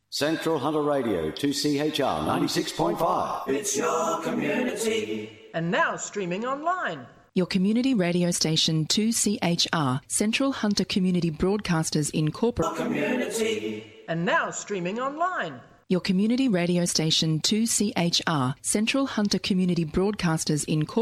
Central Hunter Radio, 2CHR 96.5. It's your community. And now streaming online. Your community radio station 2CHR, Central Hunter Community Broadcasters Incorporated. Community. And now streaming online. Your community radio station 2CHR, Central Hunter Community Broadcasters Incorporated.